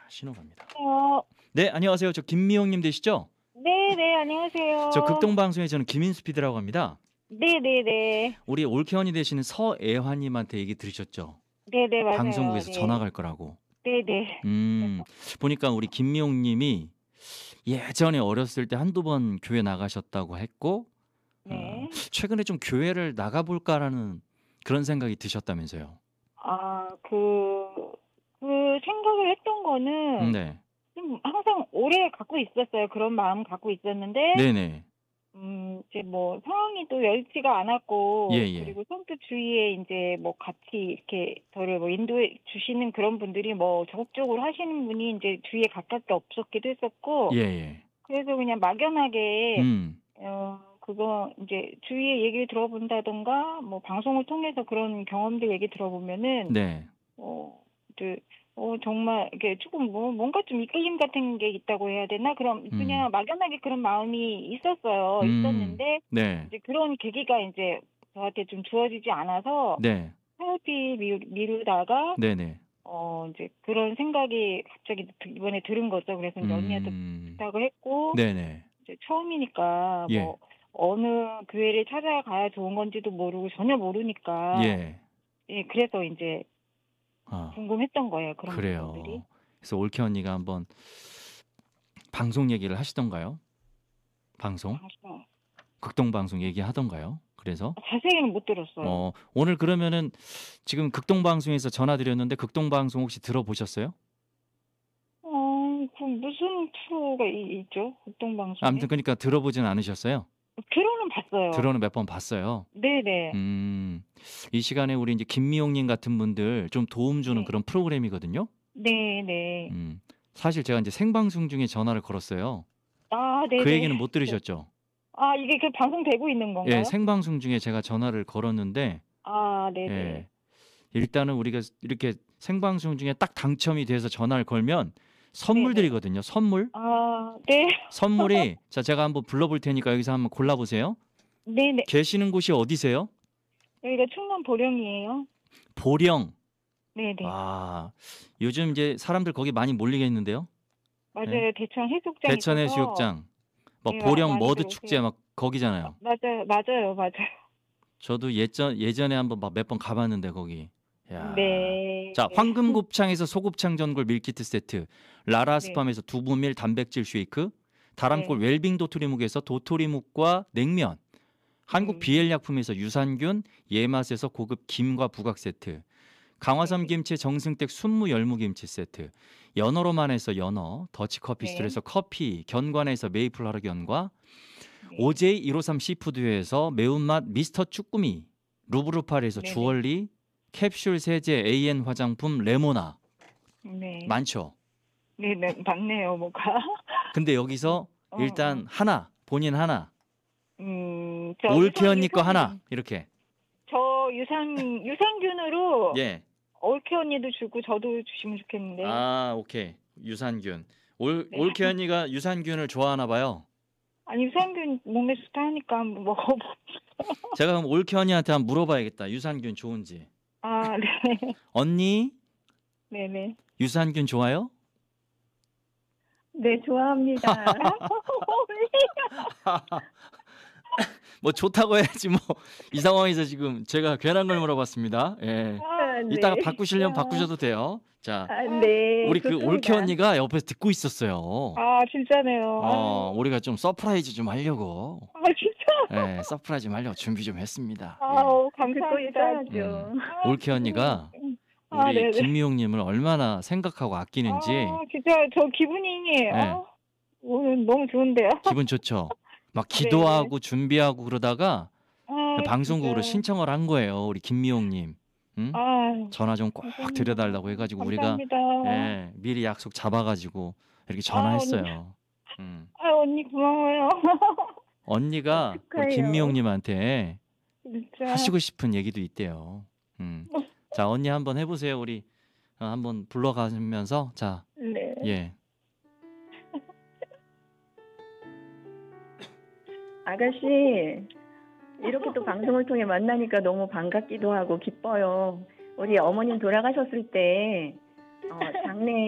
신호 갑니다. 어, 네, 안녕하세요. 저 김미영님 되시죠? 네네, 저 안녕하세요. 극동방송의 저는 김인수 PD라고 합니다. 네네네. 우리 올케언이 되시는 서애환님한테 얘기 들으셨죠? 네네, 맞아요. 방송국에서 전화 네. 갈 거라고. 네네. 음, 보니까 우리 김미영님이 예전에 어렸을 때 한두 번 교회 나가셨다고 했고, 네. 최근에 좀 교회를 나가볼까라는 그런 생각이 드셨다면서요. 아, 그 생각을 했던 거는 네. 좀 항상 오래 갖고 있었어요. 그런 마음 갖고 있었는데, 네네. 이제 뭐 상황이 또 여의치가 예, 않았고, 예. 그리고 선뜻 주위에 이제 뭐 같이 이렇게 저를 뭐 인도해 주시는 그런 분들이 뭐 적극적으로 하시는 분이 이제 주위에 가깝게 없었기도 예, 했었고, 예. 그래서 그냥 막연하게 음, 그거 이제 주위의 얘기를 들어본다던가 뭐 방송을 통해서 그런 경험들 얘기 들어보면은 네. 이제 정말 이게 조금 뭐 뭔가 좀 이끌림 같은 게 있다고 해야 되나? 그럼 음, 그냥 막연하게 그런 마음이 있었어요. 있었는데 네. 이제 그런 계기가 이제 저한테 좀 주어지지 않아서 네. 타협이 미루다가 네네. 이제 그런 생각이 갑자기 이번에 들은 거죠. 그래서 이제 언니한테 음, 부탁을 했고 네네. 이제 처음이니까 예, 뭐 어느 교회를 찾아가야 좋은 건지도 모르고 전혀 모르니까 예. 예 그래서 이제 아, 궁금했던 거예요. 그런 부분들이. 그래요. 그래서 올케 언니가 한번 방송 얘기를 하시던가요? 방송? 방송 극동방송 얘기하던가요? 그래서? 자세히는 못 들었어요. 오늘 그러면은 지금 극동방송에서 전화 드렸는데 극동방송 혹시 들어보셨어요? 그 무슨 프로가 있죠? 아무튼 극동방송에? 그러니까 들어보진 않으셨어요? 들어는 봤어요. 들어는 몇 번 봤어요. 네네. 음, 이 시간에 우리 이제 김미용님 같은 분들 좀 도움 주는 네. 그런 프로그램이거든요. 네네. 음, 사실 제가 이제 생방송 중에 전화를 걸었어요. 아, 그 네네. 얘기는 못 네. 들으셨죠? 아, 이게 그 방송되고 있는 예, 건가요? 생방송 중에 제가 전화를 걸었는데, 아, 네네. 예, 일단은 우리가 이렇게 생방송 중에 딱 당첨이 돼서 전화를 걸면 선물 네네. 드리거든요. 선물. 아, 네. 선물이, 자, 제가 한번 불러볼 테니까 여기서 한번 골라보세요. 네네. 계시는 곳이 어디세요? 여기가 충남 보령이에요. 보령. 네네. 아, 요즘 이제 사람들 거기 많이 몰리겠는데요? 예? 맞아요. 대천 해수욕장 대천 있어서 해수욕장, 뭐 네, 보령 많이들 머드 축제 오세요. 막 거기잖아요. 맞아요. 맞아요. 맞아요. 저도 예전에 한번 몇 번 가봤는데 거기. 야. 네. 자, 황금곱창에서 소곱창 전골 밀키트 세트, 네. 라라스팜에서 두부밀 단백질 쉐이크, 다람골 네. 웰빙 도토리묵에서 도토리묵과 냉면, 한국 음. 비엘약품에서 유산균, 예맛에서 고급 김과 부각 세트, 강화섬 네네. 김치 정승댁 순무 열무김치 세트, 연어로만에서 연어, 더치커피 네. 스토리에서 커피, 견관에서 메이플 하르견과 네. OJ 153 시푸드에서 매운맛 미스터 쭈꾸미, 루브루팔에서 네네. 주얼리, 캡슐 세제 AN 화장품 레모나. 네. 많죠. 네네. 맞네요. 뭐가. 근데 여기서 어, 어. 일단 하나, 본인 하나, 저 올케언니 거 하나 이렇게. 저 유산균으로 예. 올케 언니도 주고 저도 주시면 좋겠는데. 아, 오케이. 유산균. 네. 올케언니가 유산균을 좋아하나 봐요. 아니, 유산균 몸에 좋다 하니까 한번 먹어보. 제가 그럼 올케언니한테 한번 물어봐야겠다. 유산균 좋은지. 아, 네. 언니, 네네. 유산균 좋아요? 네, 좋아합니다. 뭐 좋다고 해야지 뭐 이 상황에서 지금 제가 괜한 걸 물어봤습니다. 예. 아, 이따가 네. 바꾸시려면 바꾸셔도 돼요. 자, 아, 네. 우리 그 올케 좋습니다. 언니가 옆에서 듣고 있었어요. 아, 진짜네요. 아유. 우리가 좀 서프라이즈 좀 하려고. 아, 진짜. 예, 서프라이즈 좀 하려고 준비 좀 했습니다. 예. 아우, 감사합니다. 올케 언니가 아, 우리 네네. 김미용님을 얼마나 생각하고 아끼는지, 아, 진짜 저 기분이, 예, 오늘 너무 좋은데요? 기분 좋죠. 막 네. 기도하고 준비하고 그러다가 아, 방송국으로 진짜. 신청을 한 거예요. 우리 김미용님. 응? 아, 전화 좀 꼭 감사합니다. 드려달라고 해가지고 우리가 감사합니다. 예, 미리 약속 잡아가지고 이렇게 아, 언니, 전화했어요. 음. 언니 고마워요. 언니가 우리 축하해요. 김미용님한테 진짜. 하시고 싶은 얘기도 있대요. 자, 언니 한번 해보세요. 우리 한번 불러가면서 자, 네. 예. 아가씨, 이렇게 또 방송을 통해 만나니까 너무 반갑기도 하고 기뻐요. 우리 어머님 돌아가셨을 때 장례